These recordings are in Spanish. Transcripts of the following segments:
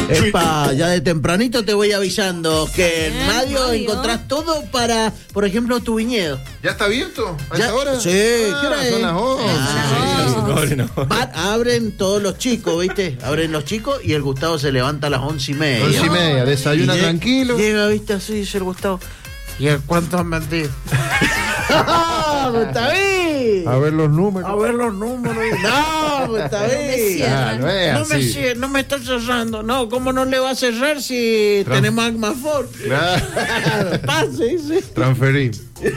Epa, ya de tempranito te voy avisando que en Madio encontrás todo para, por ejemplo, tu viñedo. ¿Ya está abierto a Ya, esta hora? sí, ¿qué hora es? Son las 11. Abren todos los chicos, ¿viste? Abren los chicos y el Gustavo se levanta a las 11:30. 11:30, desayuna Y tranquilo. Llega, ¿viste? Así dice el Gustavo. ¿Y a cuánto han vendido? ¡Gustavín! A ver los números. A ver los números. No, Gustavín. No es así. No me está cerrando. No, ¿cómo no le va a cerrar si tenemos Agmafor? Claro. Pase, sí. Transferí.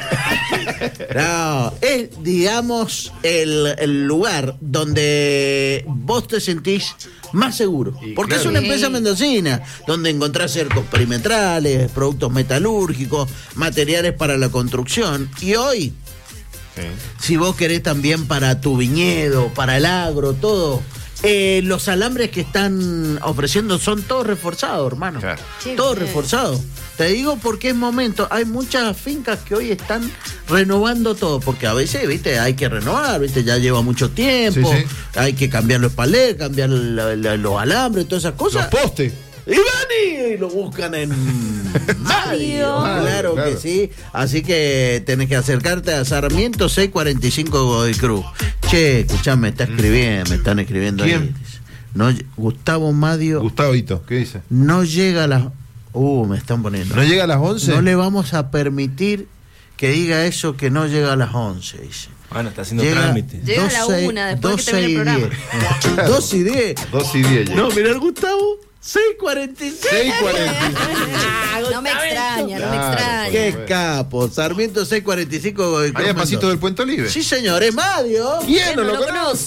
No, es, digamos, el lugar donde vos te sentís más seguro. Porque claro. es una empresa mendocina, donde encontrás cercos perimetrales, productos metalúrgicos, materiales para la construcción. Y hoy, si vos querés también para tu viñedo, para el agro, todo, los alambres que están ofreciendo son todos reforzados, hermano. Claro. Todos reforzados. Te digo porque es momento. Hay muchas fincas que hoy están renovando todo, porque a veces, viste, hay que renovar, viste, ya lleva mucho tiempo, Sí. hay que cambiar los palés, cambiar los alambres, todas esas cosas. Los postes. Y van y lo buscan en Madio. Claro que sí. Así que tenés que acercarte a Sarmiento 645 Godoy Cruz. Che, escuchame, me están escribiendo ¿Quién? ahí. No, Gustavo Madio Gustavito, ¿qué dice? no llega a las... me están poniendo. ¿No llega a las 11? No le vamos a permitir que diga eso, que no llega a las 11, dice. Bueno, está haciendo trámite. Llega a la 1 después que termine el programa. 2 y 10. 2 y 10 llega. No, mira el Gustavo. 6:46. 6:46. No me extraña, no me extraña. Qué capo. Sarmiento 645. Ahí a pasito del Puente Olive. Sí, señor, es Madio. ¿Quién no lo conoce?